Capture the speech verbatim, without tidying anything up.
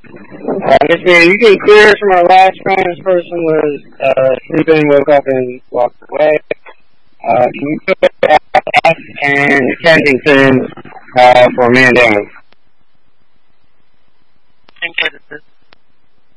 Uh, Miss Man, you can clear us from our last friend. This person was uh, sleeping, woke up, and walked away. Uh, can you put F and Kensington uh, for man down? Thank you.